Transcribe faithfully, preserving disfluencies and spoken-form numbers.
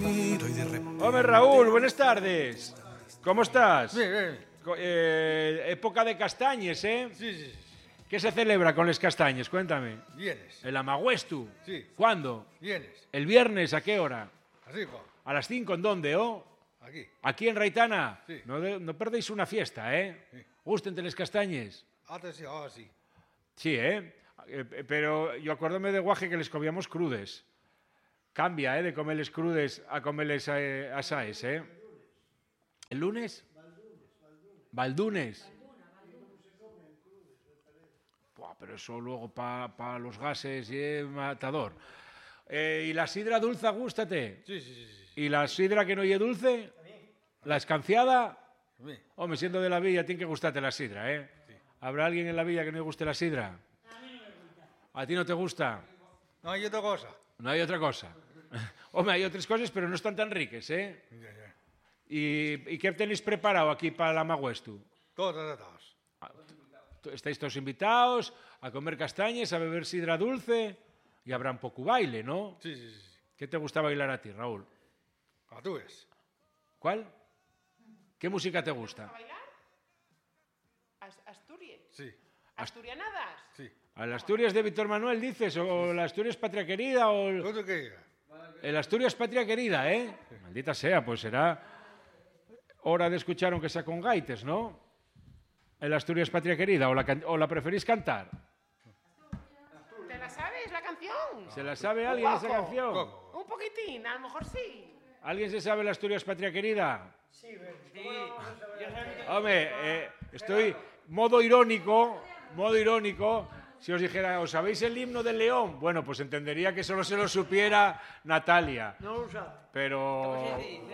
miro y de repente... Hombre, Raúl, buenas tardes. ¿Cómo estás? Bien, bien. Co- eh, época de castañes, ¿eh? Sí, sí, sí. ¿Qué se celebra con les castañes? Cuéntame. Vienes. ¿El Amaguestu? Sí. ¿Cuándo? Vienes. ¿El viernes a qué hora? Así, pa. ¿A las cinco? ¿En dónde, oh? Aquí. ¿Aquí en Raitana? Sí. No, de- no perdéis una fiesta, ¿eh? Sí. Gústente les castañes. Antes sí, ahora sí. Sí, ¿eh? Eh, Pero yo acuérdome de guaje que les comíamos crudes. Cambia, ¿eh? De comerles crudes a comerles eh, asaes, ¿eh? ¿El lunes? Valdunes. Buah, pero eso luego para pa los gases y es matador. Eh, ¿Y la sidra dulce, gústate? Sí, sí, sí. sí. ¿Y la sidra que no oye dulce? ¿La escanciada? Bien. Hombre, siendo de la villa, tiene que gustarte la sidra, ¿eh? ¿Habrá alguien en la villa que no le guste la sidra? ¿A ti no te gusta? No hay otra cosa. No hay otra cosa. Hombre, hay otras cosas, pero no están tan ricas, ¿eh? Ya, ya. ¿Y, y qué tenéis preparado aquí para la Maguestu? Todos tratados. Estáis todos invitados a comer castañas, a beber sidra dulce y habrá un poco baile, ¿no? Sí, sí, sí. ¿Qué te gusta bailar a ti, Raúl? A tú ves. ¿Cuál? ¿Qué música te gusta? ¿A bailar? As- Asturias. Sí, ¿Asturianadas? sí. ¿A las Asturias de Víctor Manuel dices? ¿O la Asturias Patria Querida? ¿O el, Todo que diga. el Asturias Patria Querida, eh? Maldita sea, pues será hora de escuchar aunque sea con gaites, ¿no? El Asturias Patria Querida, o la, can- o la preferís cantar. ¿Te la sabes la canción? ¿Se la sabe alguien esa poco. canción? Poco. Un poquitín, a lo mejor sí. ¿Alguien se sabe la Asturias Patria Querida? Sí, Hombre, eh, estoy modo irónico, modo irónico. Si os dijera, ¿os sabéis el himno del León? Bueno, pues entendería que solo se lo supiera Natalia. No lo sabe. Pero